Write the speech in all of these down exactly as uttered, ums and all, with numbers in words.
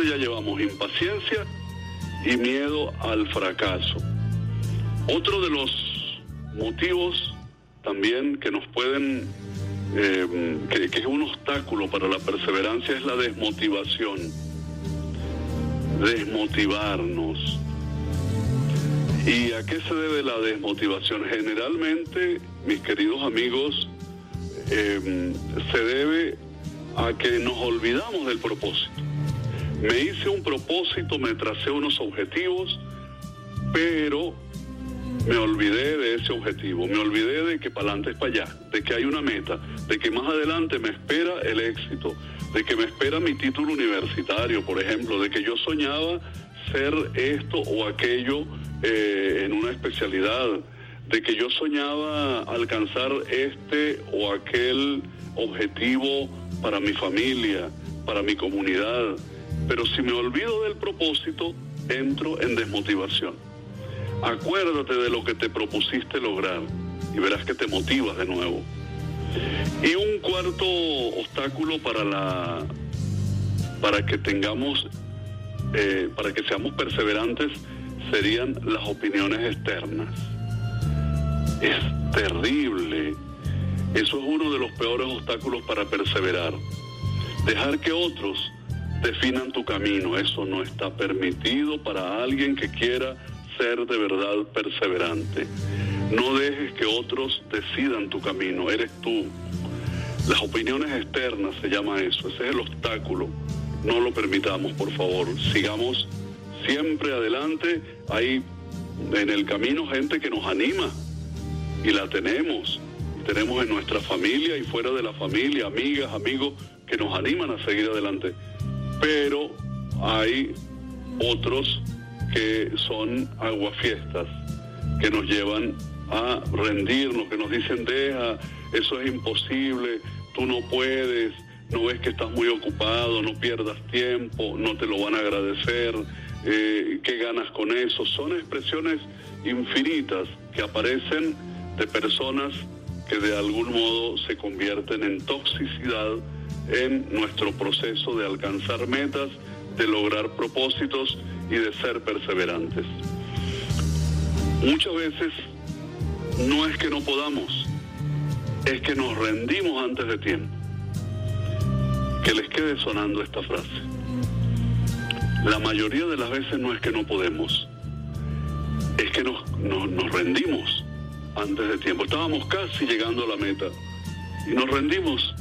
Entonces ya llevamos impaciencia y miedo al fracaso. Otro de los motivos también que nos pueden, eh, que, que es un obstáculo para la perseverancia, es la desmotivación. Desmotivarnos. ¿Y a qué se debe la desmotivación? Generalmente, mis queridos amigos, eh, se debe a que nos olvidamos del propósito. Me hice un propósito, me tracé unos objetivos, pero me olvidé de ese objetivo, me olvidé de que para adelante es para allá, de que hay una meta, de que más adelante me espera el éxito, de que me espera mi título universitario, por ejemplo, de que yo soñaba ser esto o aquello eh, en una especialidad, de que yo soñaba alcanzar este o aquel objetivo para mi familia, para mi comunidad. Pero si me olvido del propósito, entro en desmotivación. Acuérdate de lo que te propusiste lograr y verás que te motivas de nuevo. Y un cuarto obstáculo para la para que tengamos eh, para que seamos perseverantes serían las opiniones externas. Es terrible. Eso es uno de los peores obstáculos para perseverar. Dejar que otros definan tu camino, eso no está permitido para alguien que quiera ser de verdad perseverante. No dejes que otros decidan tu camino, eres tú. Las opiniones externas se llama eso, ese es el obstáculo. No lo permitamos, por favor. Sigamos siempre adelante. Hay en el camino gente que nos anima y la tenemos. Tenemos en nuestra familia y fuera de la familia, amigas, amigos que nos animan a seguir adelante. Pero hay otros que son aguafiestas, que nos llevan a rendirnos, que nos dicen, deja, eso es imposible, tú no puedes, no ves que estás muy ocupado, no pierdas tiempo, no te lo van a agradecer, eh, ¿qué ganas con eso? Son expresiones infinitas que aparecen de personas que de algún modo se convierten en toxicidad en nuestro proceso de alcanzar metas, de lograr propósitos y de ser perseverantes. Muchas veces no es que no podamos, es que nos rendimos antes de tiempo. Que les quede sonando esta frase. La mayoría de las veces no es que no podemos, es que nos, nos, nos rendimos antes de tiempo. Estábamos casi llegando a la meta y nos rendimos.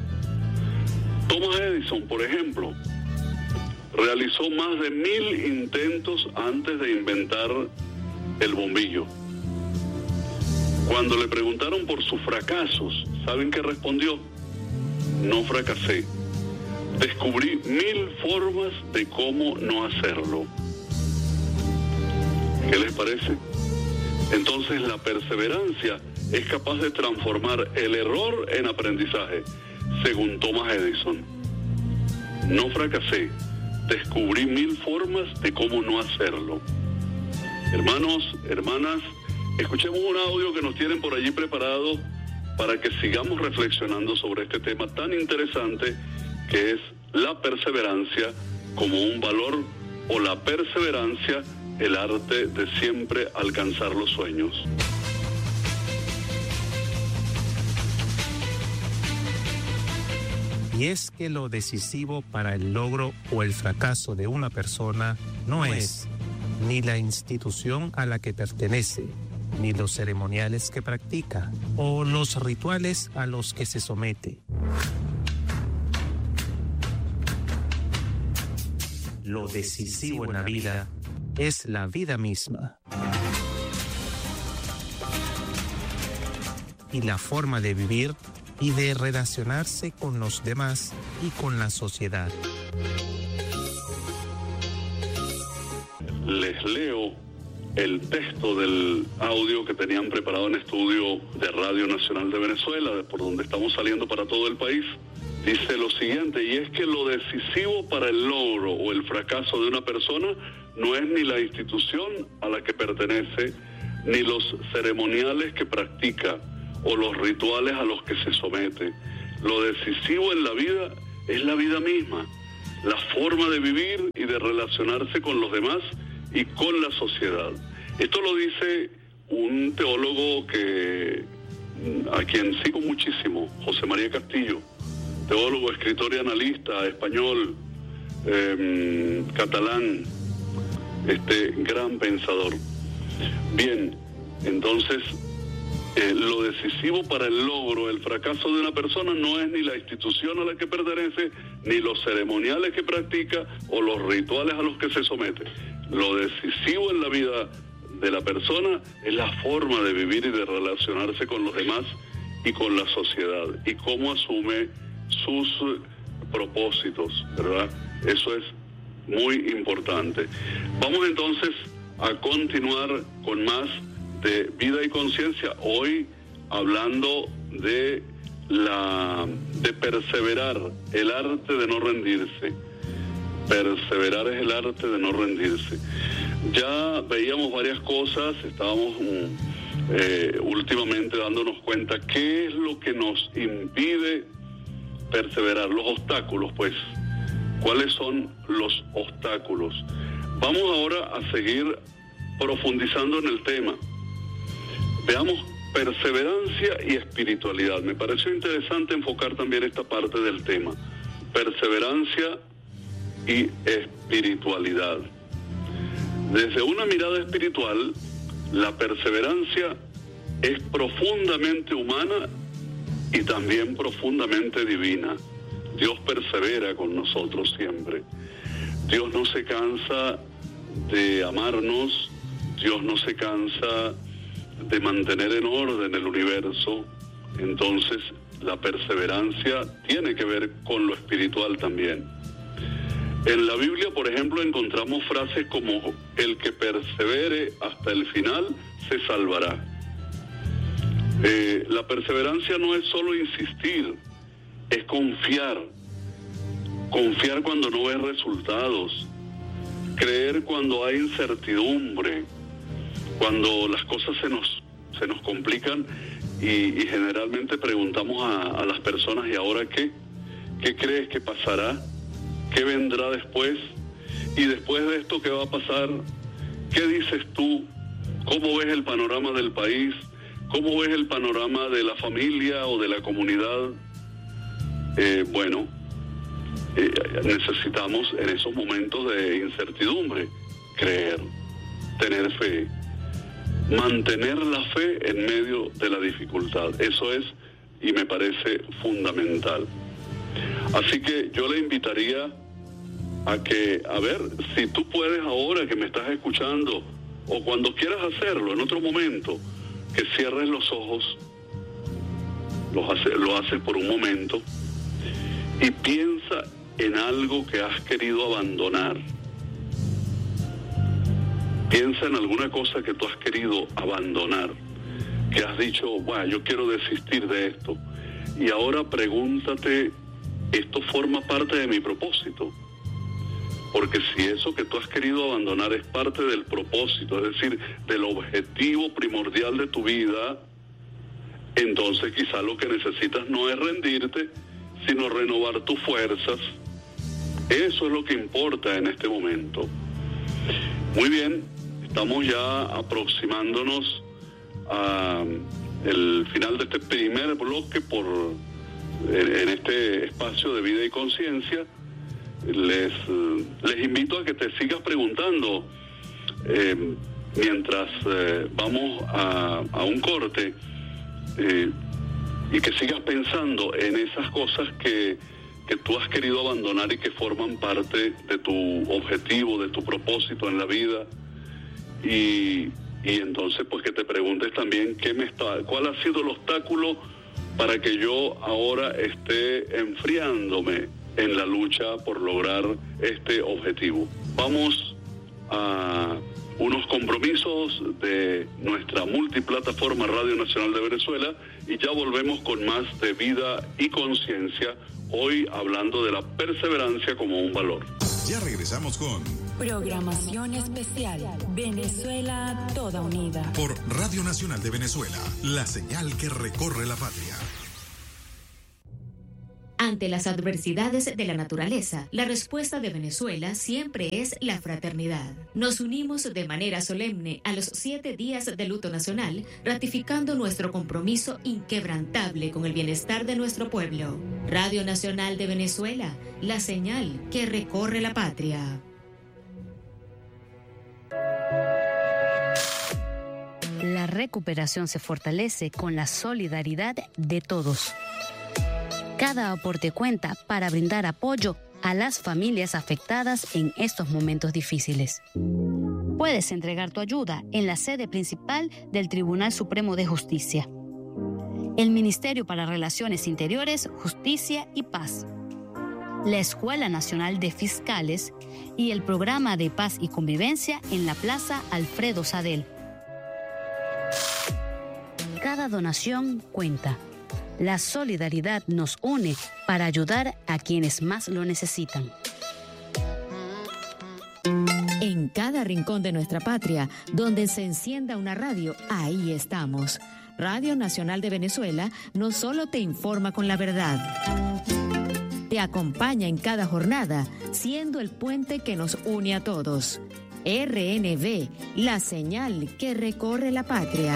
Thomas Edison, por ejemplo, realizó más de mil intentos antes de inventar el bombillo. Cuando le preguntaron por sus fracasos, ¿saben qué respondió? No fracasé. Descubrí mil formas de cómo no hacerlo. ¿Qué les parece? Entonces la perseverancia es capaz de transformar el error en aprendizaje, según Thomas Edison. No fracasé. Descubrí mil formas de cómo no hacerlo. Hermanos, hermanas, escuchemos un audio que nos tienen por allí preparado para que sigamos reflexionando sobre este tema tan interesante que es la perseverancia como un valor o la perseverancia, el arte de siempre alcanzar los sueños. Y es que lo decisivo para el logro o el fracaso de una persona no, no es, es ni la institución a la que pertenece, ni los ceremoniales que practica, o los rituales a los que se somete. Lo decisivo en la vida es la vida misma. Y la forma de vivir y de relacionarse con los demás y con la sociedad. Les leo el texto del audio que tenían preparado en estudio de Radio Nacional de Venezuela, por donde estamos saliendo para todo el país. Dice lo siguiente, y es que lo decisivo para el logro o el fracaso de una persona no es ni la institución a la que pertenece, ni los ceremoniales que practica, o los rituales a los que se somete. Lo decisivo en la vida es la vida misma, la forma de vivir y de relacionarse con los demás y con la sociedad. Esto lo dice un teólogo que a quien sigo muchísimo, José María Castillo, teólogo, escritor y analista español, eh, catalán, este gran pensador. Bien, entonces eh, lo decisivo para el logro, el fracaso de una persona no es ni la institución a la que pertenece, ni los ceremoniales que practica o los rituales a los que se somete. Lo decisivo en la vida de la persona es la forma de vivir y de relacionarse con los demás y con la sociedad, y cómo asume sus propósitos, ¿verdad? Eso es muy importante. Vamos entonces a continuar con más de Vida y Conciencia, hoy hablando de la de perseverar, el arte de no rendirse. Perseverar es el arte de no rendirse. Ya veíamos varias cosas, estábamos eh, últimamente dándonos cuenta qué es lo que nos impide perseverar, los obstáculos, pues. ¿Cuáles son los obstáculos? Vamos ahora a seguir profundizando en el tema. Veamos perseverancia y espiritualidad. Me pareció interesante enfocar también esta parte del tema. Perseverancia y espiritualidad. Desde una mirada espiritual, la perseverancia es profundamente humana y también profundamente divina. Dios persevera con nosotros siempre. Dios no se cansa de amarnos, Dios no se cansa de mantener en orden el universo. Entonces, la perseverancia tiene que ver con lo espiritual también. En la Biblia, por ejemplo, encontramos frases como: el que persevere hasta el final se salvará. Eh, la perseverancia no es solo insistir, es confiar. Confiar cuando no ves resultados. Creer cuando hay incertidumbre. Cuando las cosas se nos, se nos complican y, y generalmente preguntamos a, a las personas: ¿y ahora qué? ¿Qué crees que pasará? ¿Qué vendrá después? Y después de esto, ¿qué va a pasar? ¿Qué dices tú? ¿Cómo ves el panorama del país? ¿Cómo ves el panorama de la familia o de la comunidad? Eh, bueno, eh, necesitamos en esos momentos de incertidumbre creer, tener fe, mantener la fe en medio de la dificultad. Eso es, y me parece fundamental. Así que yo le invitaría a que, a ver, si tú puedes ahora que me estás escuchando, o cuando quieras hacerlo, en otro momento, que cierres los ojos, lo haces lo haces por un momento, y piensa en algo que has querido abandonar. Piensa en alguna cosa que tú has querido abandonar, que has dicho: bueno, yo quiero desistir de esto. Y ahora pregúntate: ¿esto forma parte de mi propósito? Porque si eso que tú has querido abandonar es parte del propósito, es decir, del objetivo primordial de tu vida, entonces quizá lo que necesitas no es rendirte, sino renovar tus fuerzas. Eso es lo que importa en este momento. Muy bien, estamos ya aproximándonos al final de este primer bloque por en este espacio de Vida y Conciencia. Les, les invito a que te sigas preguntando eh, mientras eh, vamos a, a un corte eh, y que sigas pensando en esas cosas que, que tú has querido abandonar y que forman parte de tu objetivo, de tu propósito en la vida. Y, y entonces pues que te preguntes también qué me está, cuál ha sido el obstáculo para que yo ahora esté enfriándome en la lucha por lograr este objetivo. Vamos a unos compromisos de nuestra multiplataforma Radio Nacional de Venezuela y ya volvemos con más de Vida y Conciencia, hoy hablando de la perseverancia como un valor. Ya regresamos con programación especial Venezuela Toda Unida por Radio Nacional de Venezuela, la señal que recorre la patria. Ante las adversidades de la naturaleza, la respuesta de Venezuela siempre es la fraternidad. Nos unimos de manera solemne a los siete días de luto nacional, ratificando nuestro compromiso inquebrantable con el bienestar de nuestro pueblo. Radio Nacional de Venezuela, la señal que recorre la patria. La recuperación se fortalece con la solidaridad de todos. Cada aporte cuenta para brindar apoyo a las familias afectadas en estos momentos difíciles. Puedes entregar tu ayuda en la sede principal del Tribunal Supremo de Justicia, el Ministerio para Relaciones Interiores, Justicia y Paz, la Escuela Nacional de Fiscales y el Programa de Paz y Convivencia en la Plaza Alfredo Sadel. Cada donación cuenta. La solidaridad nos une para ayudar a quienes más lo necesitan. En cada rincón de nuestra patria, donde se encienda una radio, ahí estamos. Radio Nacional de Venezuela no solo te informa con la verdad, te acompaña en cada jornada, siendo el puente que nos une a todos. R N V, la señal que recorre la patria.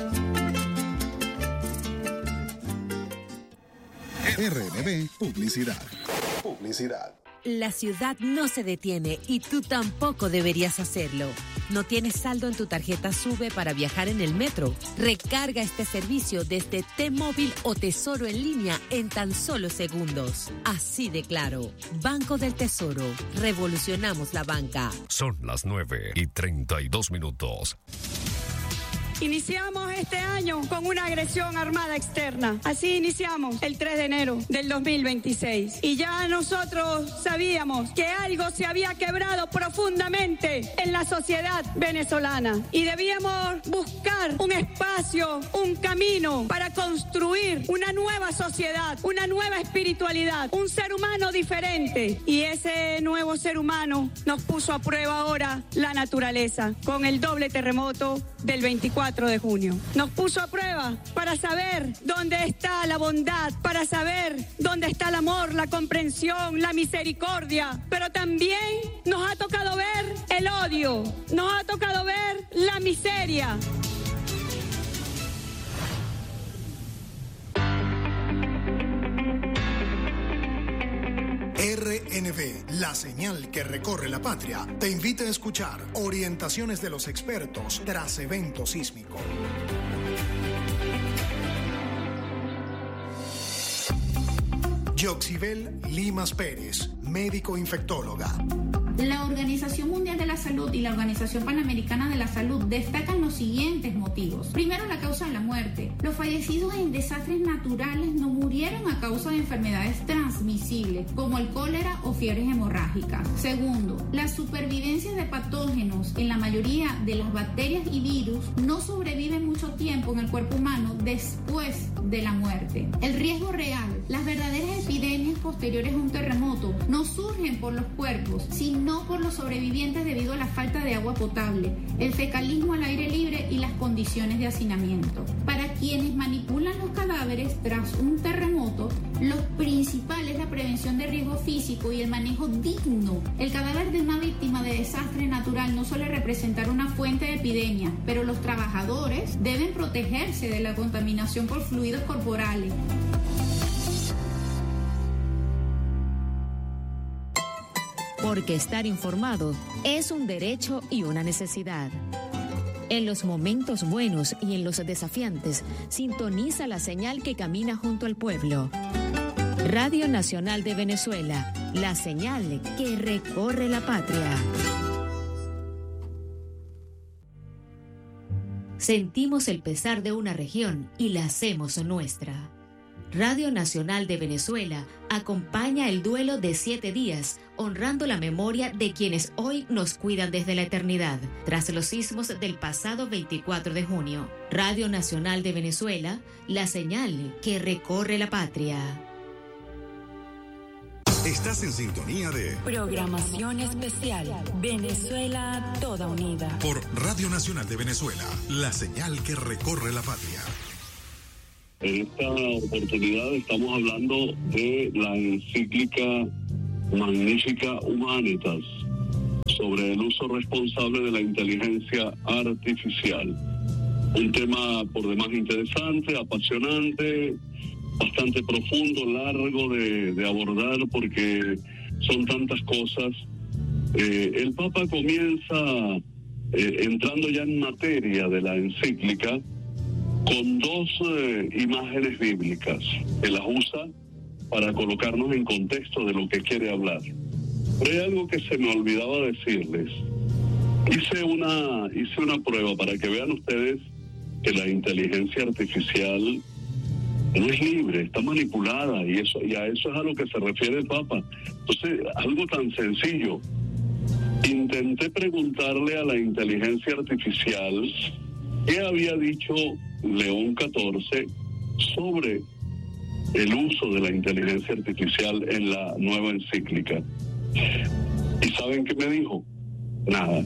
R N V Publicidad. Publicidad. La ciudad no se detiene y tú tampoco deberías hacerlo. ¿No tienes saldo en tu tarjeta SUBE para viajar en el metro? Recarga este servicio desde T-Móvil o Tesoro en línea en tan solo segundos. Así de claro. Banco del Tesoro. Revolucionamos la banca. Son las nueve y treinta y dos minutos. Iniciamos este año con una agresión armada externa. Así iniciamos el tres de enero del dos mil veintiséis. Y ya nosotros sabíamos que algo se había quebrado profundamente en la sociedad venezolana. Y debíamos buscar un espacio, un camino para construir una nueva sociedad, una nueva espiritualidad, un ser humano diferente. Y ese nuevo ser humano nos puso a prueba ahora la naturaleza con el doble terremoto del veinticuatro de junio. Nos puso a prueba para saber dónde está la bondad, para saber dónde está el amor, la comprensión, la misericordia, pero también nos ha tocado ver el odio, nos ha tocado ver la miseria. R N V, la señal que recorre la patria, te invita a escuchar orientaciones de los expertos tras evento sísmico. Yoxibel Limas Pérez, médico infectóloga. La Organización Mundial de la Salud y la Organización Panamericana de la Salud destacan los siguientes motivos. Primero, la causa de la muerte. Los fallecidos en desastres naturales no murieron a causa de enfermedades transmisibles, como el cólera o fiebres hemorrágicas. Segundo, la supervivencia de patógenos en la mayoría de las bacterias y virus no sobreviven mucho tiempo en el cuerpo humano después de la muerte. El riesgo real. Las verdaderas epidemias posteriores a un terremoto no surgen por los cuerpos, sino no por los sobrevivientes debido a la falta de agua potable, el fecalismo al aire libre y las condiciones de hacinamiento. Para quienes manipulan los cadáveres tras un terremoto, lo principal es la prevención de riesgo físico y el manejo digno. El cadáver de una víctima de desastre natural no suele representar una fuente de epidemia, pero los trabajadores deben protegerse de la contaminación por fluidos corporales. Porque estar informado es un derecho y una necesidad. En los momentos buenos y en los desafiantes, sintoniza la señal que camina junto al pueblo. Radio Nacional de Venezuela, la señal que recorre la patria. Sentimos el pesar de una región y la hacemos nuestra. Radio Nacional de Venezuela acompaña el duelo de siete días, honrando la memoria de quienes hoy nos cuidan desde la eternidad, tras los sismos del pasado veinticuatro de junio. Radio Nacional de Venezuela, la señal que recorre la patria. Estás en sintonía de Programación Especial Venezuela Toda Unida por Radio Nacional de Venezuela, la señal que recorre la patria. En esta oportunidad estamos hablando de la encíclica Magnificat Humanitas sobre el uso responsable de la inteligencia artificial. Un tema por demás interesante, apasionante, bastante profundo, largo de, de abordar porque son tantas cosas. Eh, el Papa comienza eh, entrando ya en materia de la encíclica con dos eh, imágenes bíblicas que las usa para colocarnos en contexto de lo que quiere hablar. Pero hay algo que se me olvidaba decirles. Hice una, hice una prueba para que vean ustedes que la inteligencia artificial no es libre, está manipulada, y eso y a eso es a lo que se refiere el Papa. Entonces, algo tan sencillo. Intenté preguntarle a la inteligencia artificial qué había dicho León catorce sobre el uso de la inteligencia artificial en la nueva encíclica. ¿Y saben qué me dijo? Nada.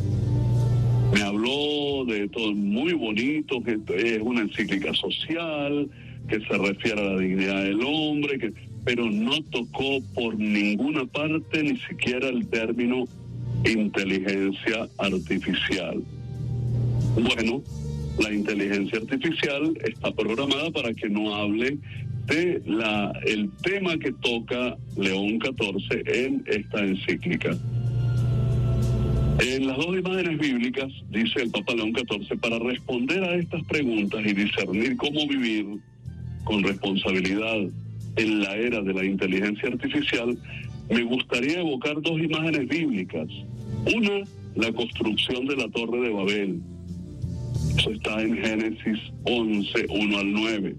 Me habló de todo muy bonito, que es una encíclica social, que se refiere a la dignidad del hombre, que, pero no tocó por ninguna parte ni siquiera el término inteligencia artificial. Bueno, la inteligencia artificial está programada para que no hable de la el tema que toca León catorce en esta encíclica. En las dos imágenes bíblicas, dice el Papa León catorce, para responder a estas preguntas y discernir cómo vivir con responsabilidad en la era de la inteligencia artificial, me gustaría evocar dos imágenes bíblicas. Una, la construcción de la Torre de Babel. Eso está en Génesis once, uno al nueve.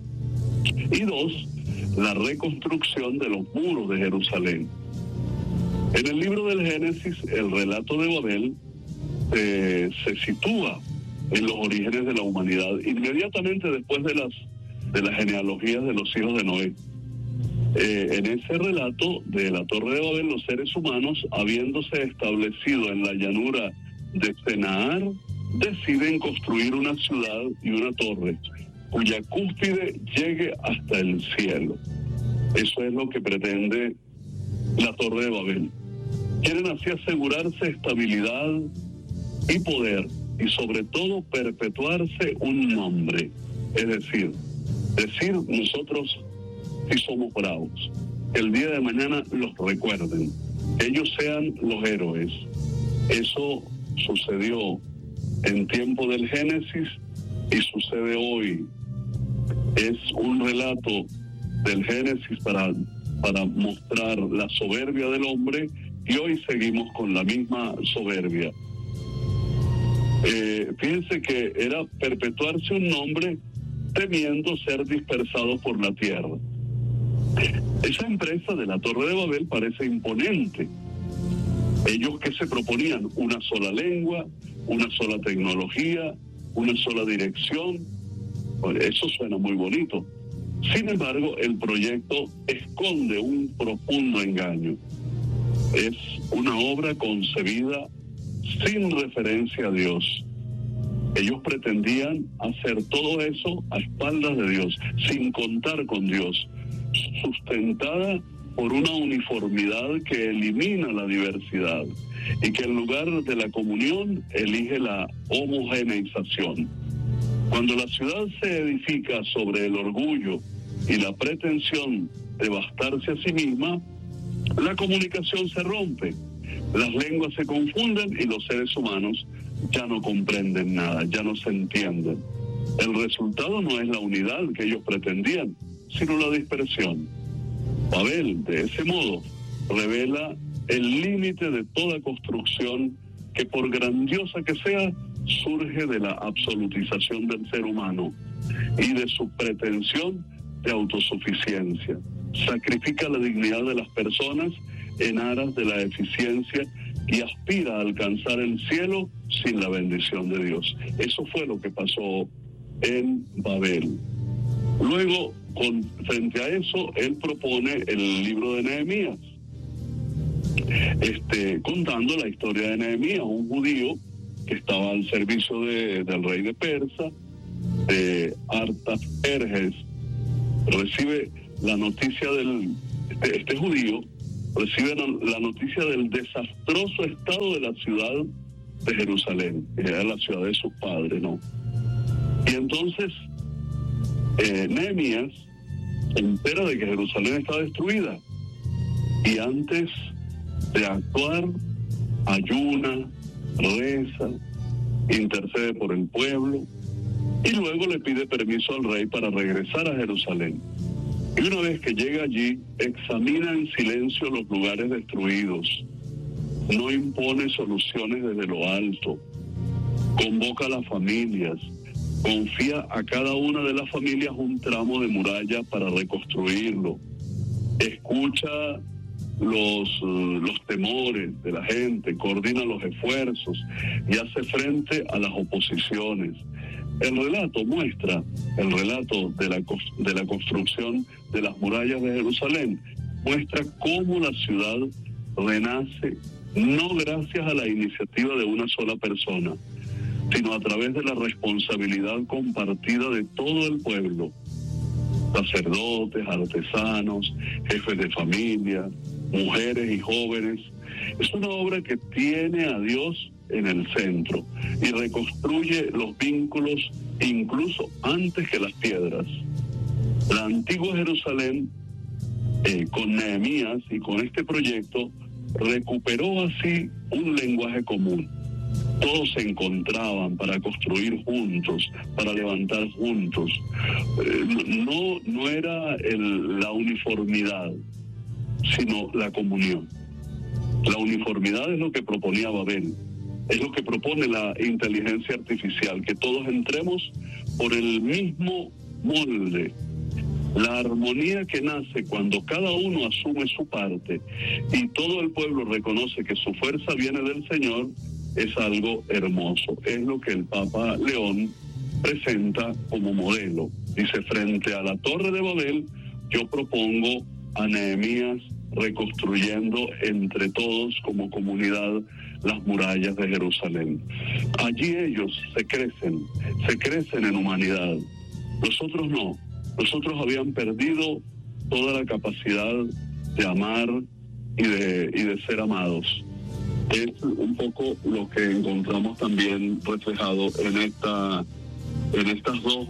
Y dos, la reconstrucción de los muros de Jerusalén. En el libro del Génesis, el relato de Babel eh, se sitúa en los orígenes de la humanidad, inmediatamente después de las de las genealogías de los hijos de Noé. Eh, en ese relato de la Torre de Babel, los seres humanos, habiéndose establecido en la llanura de Senaar, deciden construir una ciudad y una torre cuya cúspide llegue hasta el cielo. Eso es lo que pretende la Torre de Babel. Quieren así asegurarse estabilidad y poder, y sobre todo perpetuarse un nombre. Es decir, decir nosotros sí somos bravos. El día de mañana los recuerden, que ellos sean los héroes. Eso sucedió en tiempo del Génesis y sucede hoy. Es un relato del Génesis para, para mostrar la soberbia del hombre, y hoy seguimos con la misma soberbia. Eh, fíjense que era perpetuarse un nombre temiendo ser dispersados por la tierra. Esa empresa de la Torre de Babel parece imponente. Ellos que se proponían una sola lengua, una sola tecnología, una sola dirección, bueno, eso suena muy bonito. Sin embargo, el proyecto esconde un profundo engaño. Es una obra concebida sin referencia a Dios. Ellos pretendían hacer todo eso a espaldas de Dios, sin contar con Dios, sustentada por una uniformidad que elimina la diversidad y que en lugar de la comunión elige la homogeneización. Cuando la ciudad se edifica sobre el orgullo y la pretensión de bastarse a sí misma, la comunicación se rompe, las lenguas se confunden y los seres humanos ya no comprenden nada, ya no se entienden. El resultado no es la unidad que ellos pretendían, sino la dispersión. Babel, de ese modo, revela el límite de toda construcción que, por grandiosa que sea, surge de la absolutización del ser humano y de su pretensión de autosuficiencia. Sacrifica la dignidad de las personas en aras de la eficiencia y aspira a alcanzar el cielo sin la bendición de Dios. Eso fue lo que pasó en Babel. Luego, con, frente a eso, él propone el libro de Nehemías, este, contando la historia de Nehemías, un judío que estaba al servicio de, del rey de Persa, de Artajerjes recibe la noticia del, este, este judío, recibe la noticia del desastroso estado de la ciudad de Jerusalén, que era la ciudad de sus padres, ¿no? Y entonces eh, Nehemías se entera de que Jerusalén está destruida, y antes de actuar, ayuna, reza, intercede por el pueblo, y luego le pide permiso al rey para regresar a Jerusalén. Y una vez que llega allí, examina en silencio los lugares destruidos, no impone soluciones desde lo alto, convoca a las familias, confía a cada una de las familias un tramo de muralla para reconstruirlo, escucha los, uh, los temores de la gente, coordina los esfuerzos y hace frente a las oposiciones. El relato muestra, el relato de la, de la construcción de las murallas de Jerusalén, muestra cómo la ciudad renace, no gracias a la iniciativa de una sola persona, sino a través de la responsabilidad compartida de todo el pueblo, sacerdotes, artesanos, jefes de familia, mujeres y jóvenes. Es una obra que tiene a Dios en el centro y reconstruye los vínculos incluso antes que las piedras. La antigua Jerusalén, eh, con Nehemías y con este proyecto, recuperó así un lenguaje común. Todos se encontraban para construir juntos, para levantar juntos. Eh, no, no era el, la uniformidad, sino la comunión. La uniformidad es lo que proponía Babel, es lo que propone la inteligencia artificial, que todos entremos por el mismo molde. La armonía que nace cuando cada uno asume su parte y todo el pueblo reconoce que su fuerza viene del Señor, es algo hermoso. Es lo que el Papa León presenta como modelo. Dice, frente a la Torre de Babel, yo propongo a Nehemías reconstruyendo entre todos como comunidad las murallas de Jerusalén. Allí ellos se crecen, se crecen en humanidad. Nosotros no. Nosotros habían perdido toda la capacidad de amar y de, y de ser amados. Es un poco lo que encontramos también reflejado en esta, en estas dos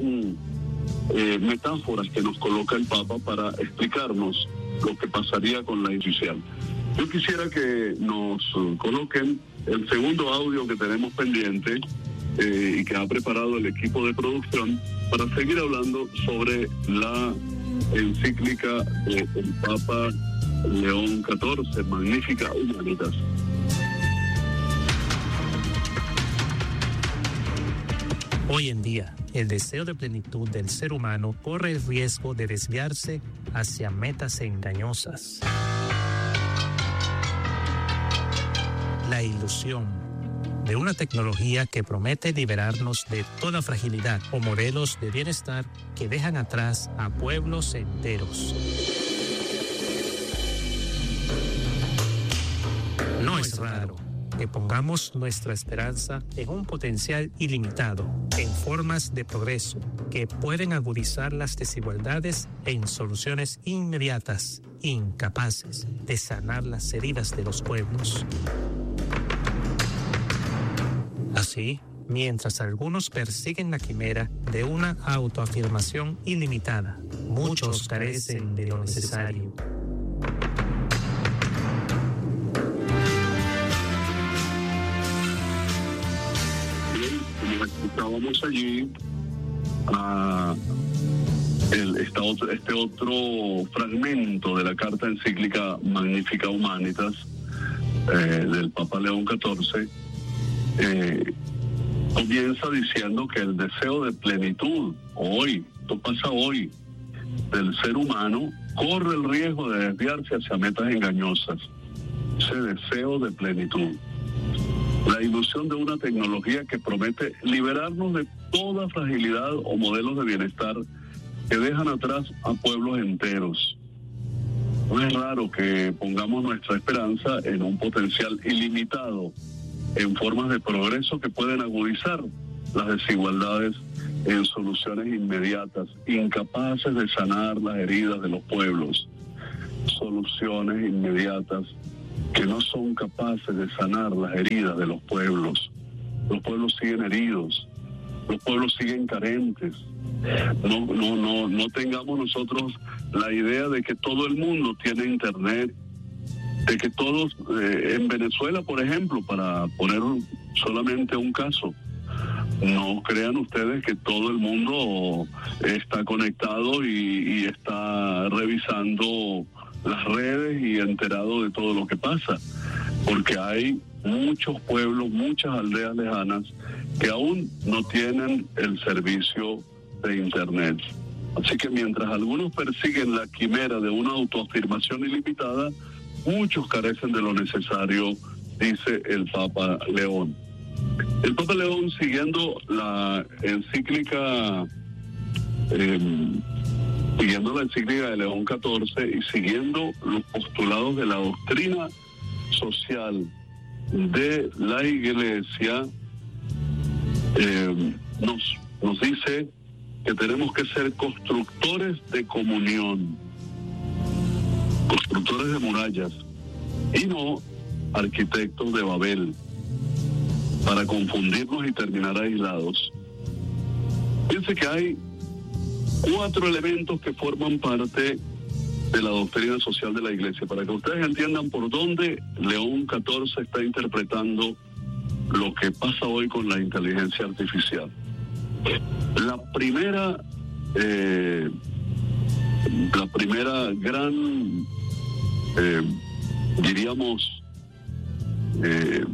eh, metáforas que nos coloca el Papa para explicarnos lo que pasaría con la institución. Yo quisiera que nos coloquen el segundo audio que tenemos pendiente eh, y que ha preparado el equipo de producción para seguir hablando sobre la encíclica del Papa León catorce, Magnificat Humanitas. Hoy en día, el deseo de plenitud del ser humano corre el riesgo de desviarse hacia metas engañosas. La ilusión de una tecnología que promete liberarnos de toda fragilidad o modelos de bienestar que dejan atrás a pueblos enteros. No es raro que pongamos nuestra esperanza en un potencial ilimitado, en formas de progreso que pueden agudizar las desigualdades en soluciones inmediatas, incapaces de sanar las heridas de los pueblos. Así, mientras algunos persiguen la quimera de una autoafirmación ilimitada, muchos carecen de lo necesario. Estábamos allí a el, esta otro, este otro fragmento de la carta encíclica Magnificat Humanitas eh, del Papa León catorce. Eh, comienza diciendo que el deseo de plenitud hoy, esto pasa hoy, del ser humano corre el riesgo de desviarse hacia metas engañosas. Ese deseo de plenitud, la ilusión de una tecnología que promete liberarnos de toda fragilidad o modelos de bienestar que dejan atrás a pueblos enteros. No es raro que pongamos nuestra esperanza en un potencial ilimitado, en formas de progreso que pueden agudizar las desigualdades en soluciones inmediatas, incapaces de sanar las heridas de los pueblos, soluciones inmediatas que no son capaces de sanar las heridas de los pueblos. Los pueblos siguen heridos, los pueblos siguen carentes. No, no, no, no tengamos nosotros la idea de que todo el mundo tiene internet, de que todos, eh, en Venezuela, por ejemplo, para poner solamente un caso, no crean ustedes que todo el mundo está conectado y, y está revisando las redes y enterado de todo lo que pasa, porque hay muchos pueblos, muchas aldeas lejanas que aún no tienen el servicio de internet. Así que mientras algunos persiguen la quimera de una autoafirmación ilimitada, muchos carecen de lo necesario, dice el Papa León. El Papa León, siguiendo la encíclica, eh, siguiendo la encíclica de León catorce y siguiendo los postulados de la doctrina social de la Iglesia, eh, nos, nos dice que tenemos que ser constructores de comunión, constructores de murallas, y no arquitectos de Babel, para confundirnos y terminar aislados. Piense que hay cuatro elementos que forman parte de la doctrina social de la Iglesia, para que ustedes entiendan por dónde León catorce está interpretando lo que pasa hoy con la inteligencia artificial. La primera, eh, la primera gran, eh, diríamos, eh,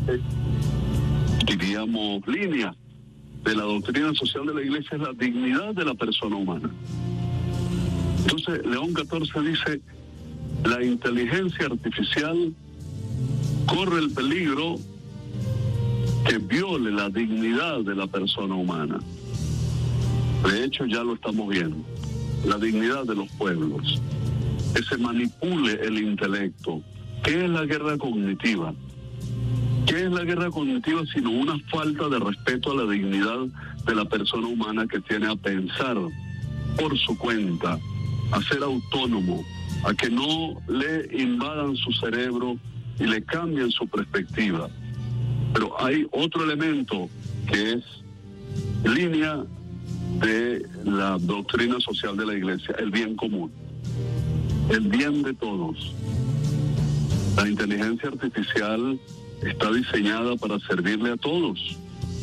diríamos, línea de la doctrina social de la Iglesia es la dignidad de la persona humana. Entonces, León catorce dice, la inteligencia artificial corre el peligro que viole la dignidad de la persona humana. De hecho, ya lo estamos viendo. La dignidad de los pueblos. Que se manipule el intelecto. ¿Qué es la guerra cognitiva? ¿Qué es la guerra cognitiva sino una falta de respeto a la dignidad de la persona humana que tiene a pensar por su cuenta, a ser autónomo, a que no le invadan su cerebro y le cambien su perspectiva? Pero hay otro elemento que es línea de la doctrina social de la Iglesia, el bien común, el bien de todos. La inteligencia artificial está diseñada para servirle a todos.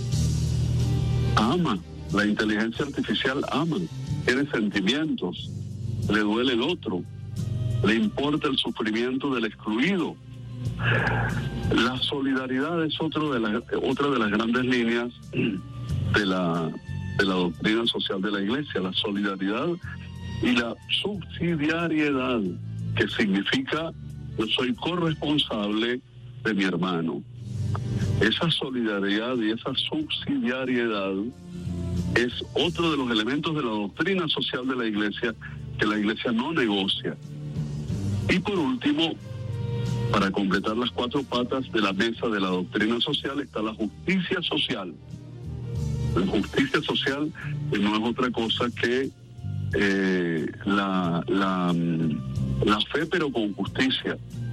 Ama, la inteligencia artificial ama, tiene sentimientos, le duele el otro, le importa el sufrimiento del excluido. La solidaridad es otro de la, otra de las grandes líneas de la, de la doctrina social de la Iglesia, la solidaridad y la subsidiariedad, que significa yo soy corresponsable de mi hermano. Esa solidaridad y esa subsidiariedad es otro de los elementos de la doctrina social de la Iglesia que la Iglesia no negocia. Y por último, para completar las cuatro patas de la mesa de la doctrina social, está la justicia social. La justicia social que no es otra cosa que eh, la, la, la fe, pero con justicia.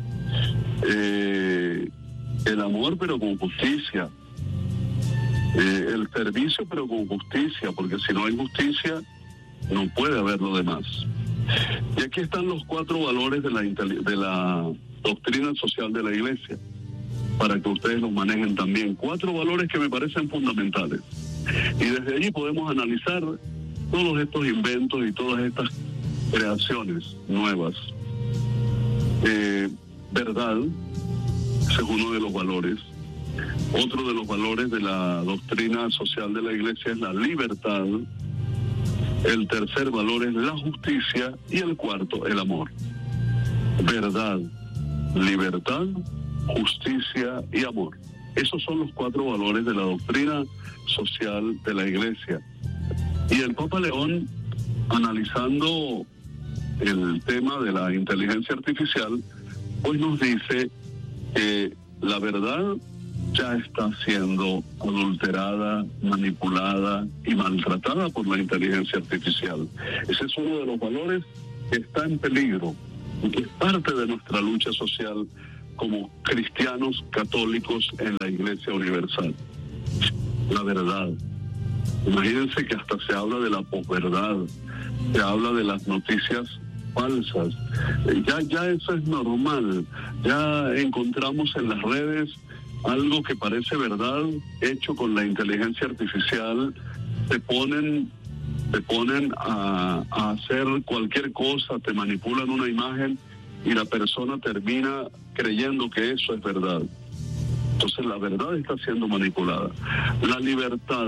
Eh, el amor, pero con justicia. Eh, el servicio, pero con justicia, porque si no hay justicia, no puede haber lo demás. Y aquí están los cuatro valores de la, de la doctrina social de la Iglesia, para que ustedes los manejen también. Cuatro valores que me parecen fundamentales. Y desde allí podemos analizar todos estos inventos y todas estas creaciones nuevas. Eh, verdad, ese es uno de los valores. Otro de los valores de la doctrina social de la Iglesia es la libertad. El tercer valor es la justicia y el cuarto, el amor. Verdad, libertad, justicia y amor. Esos son los cuatro valores de la doctrina social de la Iglesia. Y el Papa León, analizando el tema de la inteligencia artificial, pues nos dice que la verdad ya está siendo adulterada, manipulada y maltratada por la inteligencia artificial. Ese es uno de los valores que está en peligro y que es parte de nuestra lucha social como cristianos católicos en la Iglesia Universal. La verdad. Imagínense que hasta se habla de la posverdad, se habla de las noticias falsas. Ya, ya eso es normal. Ya encontramos en las redes algo que parece verdad, hecho con la inteligencia artificial. Te ponen, te ponen a, a hacer cualquier cosa, te manipulan una imagen y la persona termina creyendo que eso es verdad. Entonces la verdad está siendo manipulada. La libertad,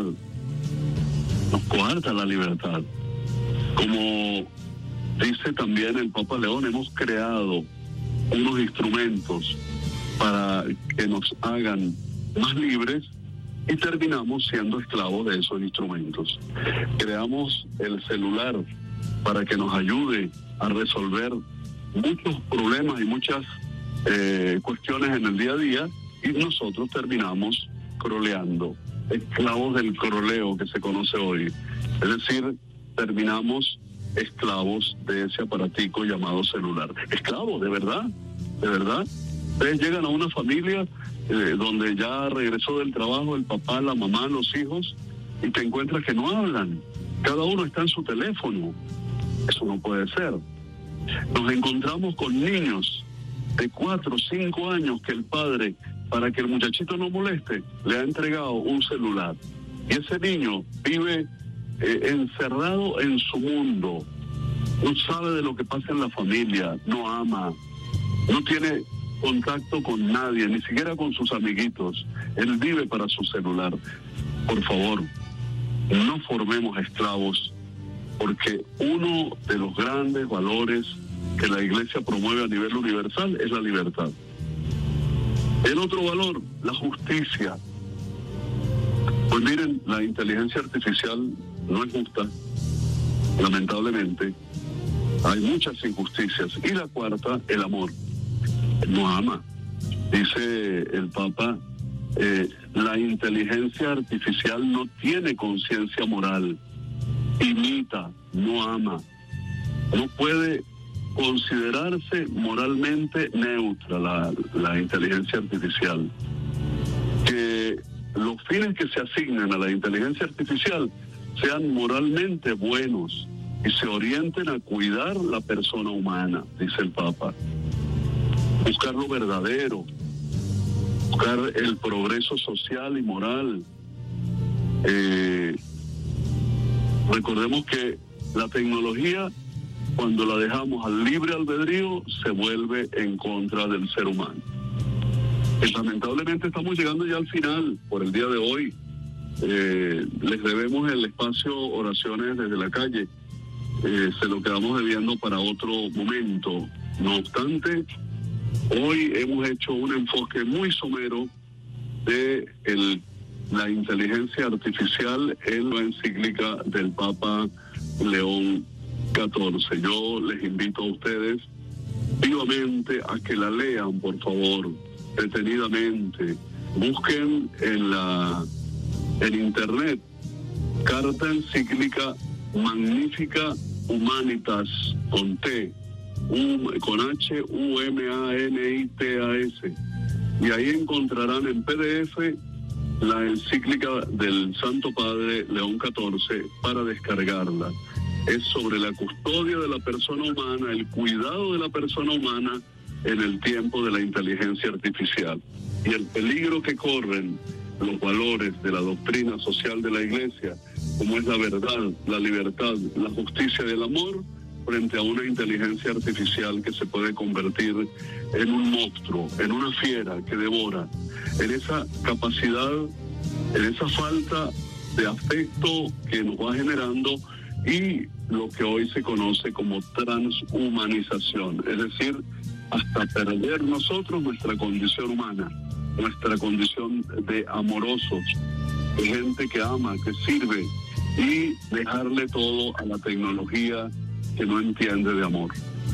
nos coarta la libertad. Como dice también el Papa León, hemos creado unos instrumentos para que nos hagan más libres y terminamos siendo esclavos de esos instrumentos. Creamos el celular para que nos ayude a resolver muchos problemas y muchas eh, cuestiones en el día a día, y nosotros terminamos croleando, esclavos del croleo que se conoce hoy. Es decir, terminamos esclavos de ese aparatico llamado celular. Esclavos, de verdad, de verdad. Ustedes llegan a una familia eh, donde ya regresó del trabajo el papá, la mamá, los hijos, y te encuentras que no hablan. Cada uno está en su teléfono. Eso no puede ser. Nos encontramos con niños de cuatro o cinco años que el padre, para que el muchachito no moleste, le ha entregado un celular. Y ese niño vive eh, encerrado en su mundo. No sabe de lo que pasa en la familia, no ama, no tiene contacto con nadie, ni siquiera con sus amiguitos. Él vive para su celular. Por favor, no formemos esclavos, porque uno de los grandes valores que la Iglesia promueve a nivel universal es la libertad. El otro valor, la justicia. Pues miren, la inteligencia artificial no es justa, lamentablemente. Hay muchas injusticias. Y la cuarta, el amor. No ama. Dice el Papa, eh, la inteligencia artificial no tiene conciencia moral, imita, no ama, no puede considerarse moralmente neutra la, la inteligencia artificial. Que los fines que se asignen a la inteligencia artificial sean moralmente buenos y se orienten a cuidar la persona humana, dice el Papa. Buscar lo verdadero, buscar el progreso social y moral. Eh, recordemos que la tecnología, cuando la dejamos al libre albedrío, se vuelve en contra del ser humano. Y lamentablemente estamos llegando ya al final por el día de hoy. Eh, les debemos el espacio Oraciones desde la Calle. Eh, se lo quedamos debiendo para otro momento. No obstante, hoy hemos hecho un enfoque muy somero de el, la inteligencia artificial en la encíclica del Papa León catorce. Yo les invito a ustedes vivamente a que la lean, por favor, detenidamente. Busquen en la en internet Carta Encíclica Magnifica Humanitas con T, U, con H, U M A N I T A S, y ahí encontrarán en P D F la encíclica del Santo Padre León catorce para descargarla. Es sobre la custodia de la persona humana, el cuidado de la persona humana en el tiempo de la inteligencia artificial y el peligro que corren los valores de la doctrina social de la Iglesia, como es la verdad, la libertad, la justicia y el amor, frente a una inteligencia artificial que se puede convertir en un monstruo, en una fiera que devora, en esa capacidad, en esa falta de afecto que nos va generando y lo que hoy se conoce como transhumanización, es decir, hasta perder nosotros nuestra condición humana, nuestra condición de amorosos, de gente que ama, que sirve, y dejarle todo a la tecnología que no entiende de amor.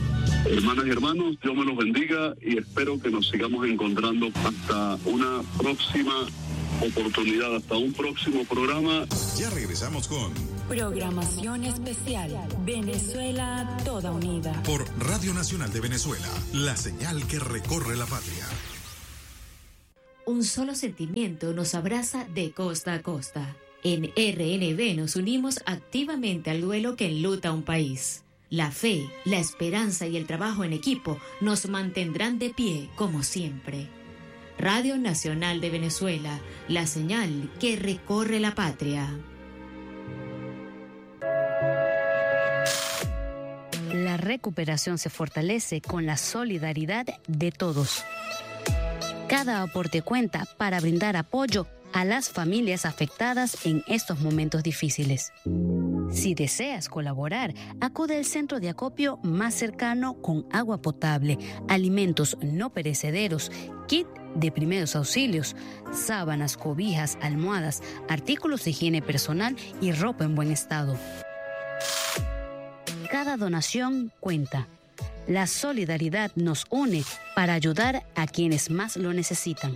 Hermanas y hermanos, Dios me los bendiga y espero que nos sigamos encontrando hasta una próxima oportunidad, hasta un próximo programa. Ya regresamos con Programación especial Venezuela Toda Unida por Radio Nacional de Venezuela, la señal que recorre la patria. Un solo sentimiento nos abraza de costa a costa. En R N B nos unimos activamente al duelo que enluta a un país. La fe, la esperanza y el trabajo en equipo nos mantendrán de pie como siempre. Radio Nacional de Venezuela, la señal que recorre la patria. La recuperación se fortalece con la solidaridad de todos. Cada aporte cuenta para brindar apoyo a las familias afectadas en estos momentos difíciles. Si deseas colaborar, acude al centro de acopio más cercano con agua potable, alimentos no perecederos, kit de primeros auxilios, sábanas, cobijas, almohadas, artículos de higiene personal y ropa en buen estado. Cada donación cuenta. La solidaridad nos une para ayudar a quienes más lo necesitan.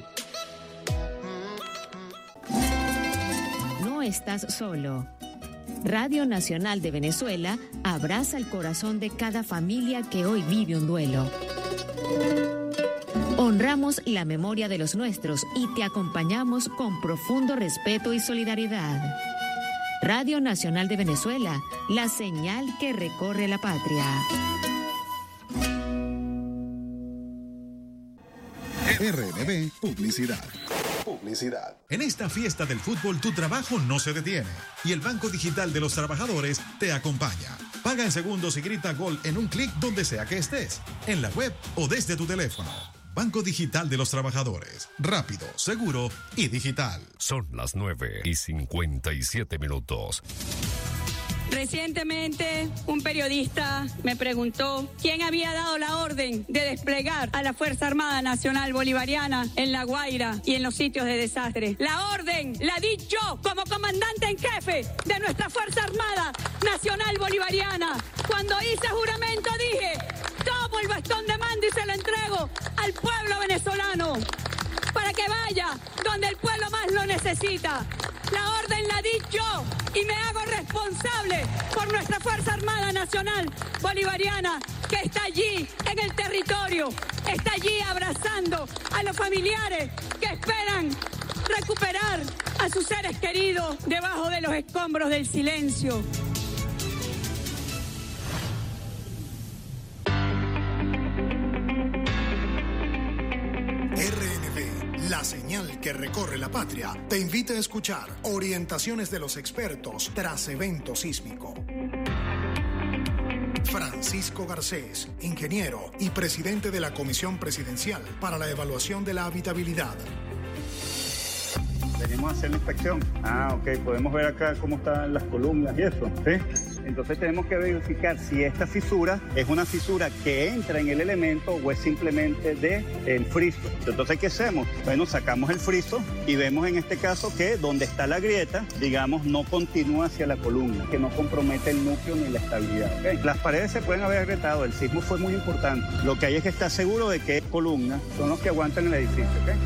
No estás solo. Radio Nacional de Venezuela abraza el corazón de cada familia que hoy vive un duelo. Honramos la memoria de los nuestros y te acompañamos con profundo respeto y solidaridad. Radio Nacional de Venezuela, la señal que recorre la patria. R N B Publicidad. Publicidad. En esta fiesta del fútbol tu trabajo no se detiene y el Banco Digital de los Trabajadores te acompaña. Paga en segundos y grita gol en un clic donde sea que estés, en la web o desde tu teléfono. Banco Digital de los Trabajadores. Rápido, seguro y digital. Son las nueve y cincuenta y siete minutos. Recientemente, un periodista me preguntó quién había dado la orden de desplegar a la Fuerza Armada Nacional Bolivariana en La Guaira y en los sitios de desastre. La orden la di yo como comandante en jefe de nuestra Fuerza Armada Nacional Bolivariana. Cuando hice juramento dije, tomo el bastón de mando y se lo entrego al pueblo venezolano para que vaya donde el pueblo más lo necesita. La orden la di yo y me hago responsable por nuestra Fuerza Armada Nacional Bolivariana que está allí en el territorio, está allí abrazando a los familiares que esperan recuperar a sus seres queridos debajo de los escombros del silencio. La señal que recorre la patria te invita a escuchar orientaciones de los expertos tras evento sísmico. Francisco Garcés, ingeniero y presidente de la Comisión Presidencial para la Evaluación de la Habitabilidad. Venimos a hacer la inspección. Ah, ok, podemos ver acá cómo están las columnas y eso, ¿sí? Entonces tenemos que verificar si esta fisura es una fisura que entra en el elemento o es simplemente del friso. Entonces, ¿qué hacemos? Bueno, sacamos el friso y vemos en este caso que donde está la grieta, digamos, no continúa hacia la columna, que no compromete el núcleo ni la estabilidad. ¿Okay? Las paredes se pueden haber agrietado, el sismo fue muy importante. Lo que hay es que estar seguro de que columnas son los que aguantan el edificio. ¿Okay?